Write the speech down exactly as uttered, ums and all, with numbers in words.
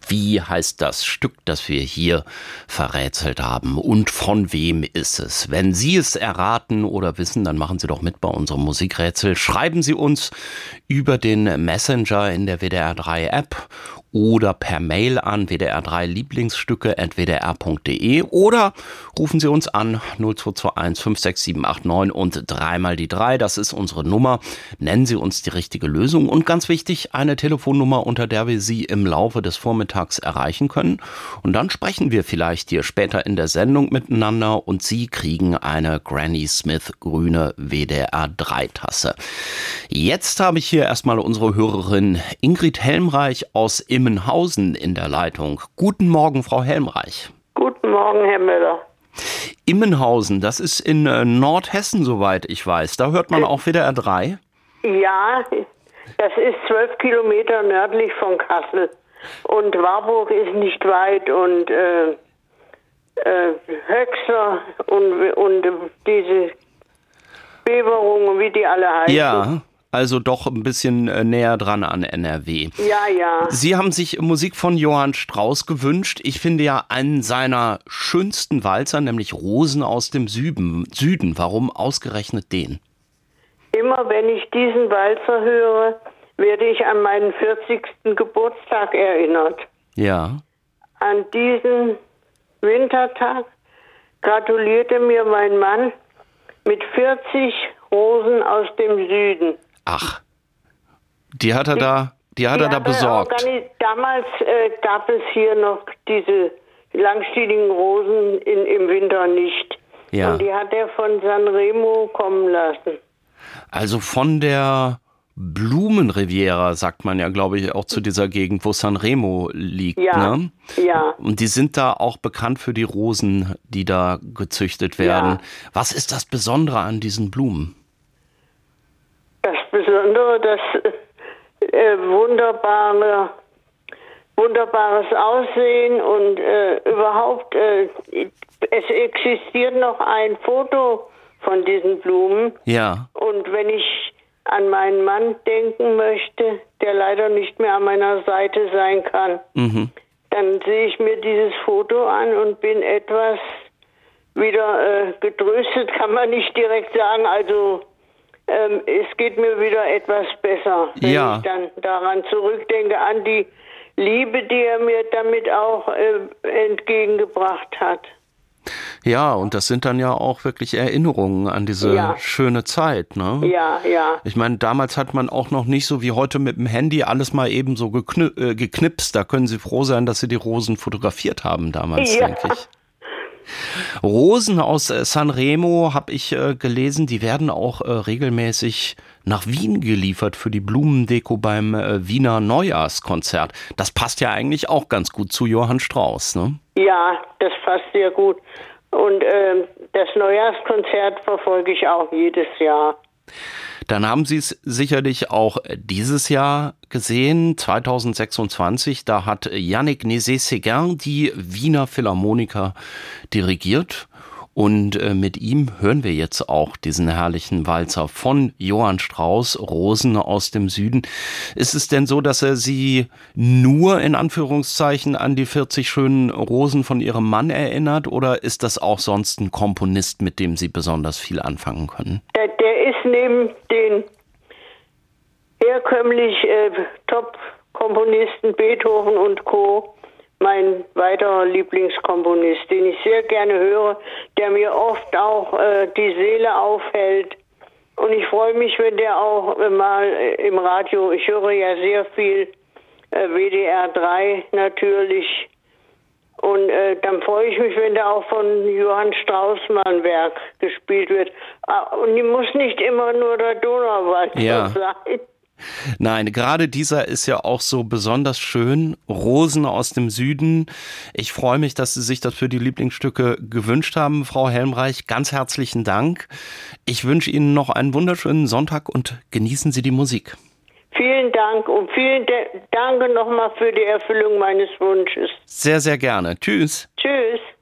Wie heißt das Stück, das wir hier verrätselt haben? Und von wem ist es? Wenn Sie es erraten oder wissen, dann machen Sie doch mit bei unserem Musikrätsel. Schreiben Sie uns über den Messenger in der W D R drei App oder per Mail an w d r drei lieblingsstücke at w d r punkt d e oder rufen Sie uns an null zwei zwei eins fünf sechs sieben acht neun und dreimal die drei. Das ist unsere Nummer. Nennen Sie uns die richtige Lösung und ganz wichtig, eine Telefonnummer, unter der wir Sie im Laufe des Vormittags erreichen können. Und dann sprechen wir vielleicht hier später in der Sendung miteinander und Sie kriegen eine Granny Smith grüne W D R drei Tasse. Jetzt habe ich hier erstmal unsere Hörerin Ingrid Helmreich aus Immenhausen in der Leitung. Guten Morgen, Frau Helmreich. Guten Morgen, Herr Müller. Immenhausen, das ist in äh, Nordhessen, soweit ich weiß. Da hört man auch W D R drei? Ja, das ist zwölf Kilometer nördlich von Kassel. Und Warburg ist nicht weit und äh, äh, Höxter und, und äh, diese Beverungen, wie die alle heißen. Ja, also doch ein bisschen äh, näher dran an N R W. Ja, ja. Sie haben sich Musik von Johann Strauss gewünscht. Ich finde ja einen seiner schönsten Walzer, nämlich Rosen aus dem Süden. Süden. Warum ausgerechnet den? Immer wenn ich diesen Walzer höre, werde ich an meinen vierzigsten Geburtstag erinnert. Ja. An diesen Wintertag gratulierte mir mein Mann mit vierzig Rosen aus dem Süden. Ach, die hat er da, die hat er da besorgt. Organi- Damals äh, gab es hier noch diese langstieligen Rosen in, im Winter nicht. Ja. Und die hat er von Sanremo kommen lassen. Also von der Blumenriviera, sagt man ja, glaube ich, auch zu dieser Gegend, wo Sanremo liegt. Ja, ne? ja. Und die sind da auch bekannt für die Rosen, die da gezüchtet werden. Ja. Was ist das Besondere an diesen Blumen? Das Besondere, das äh, wunderbare, wunderbares Aussehen und äh, überhaupt, äh, es existiert noch ein Foto von diesen Blumen. Ja. Und wenn ich an meinen Mann denken möchte, der leider nicht mehr an meiner Seite sein kann, Mhm. dann sehe ich mir dieses Foto an und bin etwas wieder äh, getröstet, kann man nicht direkt sagen. Also ähm, es geht mir wieder etwas besser, wenn Ja. ich dann daran zurückdenke, an die Liebe, die er mir damit auch äh, entgegengebracht hat. Ja, und das sind dann ja auch wirklich Erinnerungen an diese Ja. schöne Zeit, ne? Ja, ja. Ich meine, damals hat man auch noch nicht so wie heute mit dem Handy alles mal eben so geknü- äh, geknipst. Da können Sie froh sein, dass Sie die Rosen fotografiert haben damals, Ja. denke ich. Rosen aus äh, Sanremo habe ich äh, gelesen, die werden auch äh, regelmäßig nach Wien geliefert für die Blumendeko beim äh, Wiener Neujahrskonzert. Das passt ja eigentlich auch ganz gut zu Johann Strauss, ne? Ja, das passt sehr gut. Und ähm, das Neujahrskonzert verfolge ich auch jedes Jahr. Dann haben Sie es sicherlich auch dieses Jahr gesehen, zwanzig sechsundzwanzig. Da hat Yannick Nézet-Séguin die Wiener Philharmoniker dirigiert. Und äh, mit ihm hören wir jetzt auch diesen herrlichen Walzer von Johann Strauss, Rosen aus dem Süden. Ist es denn so, dass er Sie nur in Anführungszeichen an die vierzig schönen Rosen von Ihrem Mann erinnert? Oder ist das auch sonst ein Komponist, mit dem Sie besonders viel anfangen können? Der, der ist neben den herkömmlich äh, Top-Komponisten Beethoven und Co. mein weiterer Lieblingskomponist, den ich sehr gerne höre, der mir oft auch äh, die Seele aufhält. Und ich freue mich, wenn der auch äh, mal äh, im Radio, ich höre ja sehr viel äh, W D R drei natürlich. Und äh, dann freue ich mich, wenn der auch von Johann Strauss mal ein Werk gespielt wird. Ah, und die muss nicht immer nur der Donauwalzer Ja. sein. Nein, gerade dieser ist ja auch so besonders schön. Rosen aus dem Süden. Ich freue mich, dass Sie sich das für die Lieblingsstücke gewünscht haben, Frau Helmreich. Ganz herzlichen Dank. Ich wünsche Ihnen noch einen wunderschönen Sonntag und genießen Sie die Musik. Vielen Dank und vielen De- Dank nochmal für die Erfüllung meines Wunsches. Sehr, sehr gerne. Tschüss. Tschüss.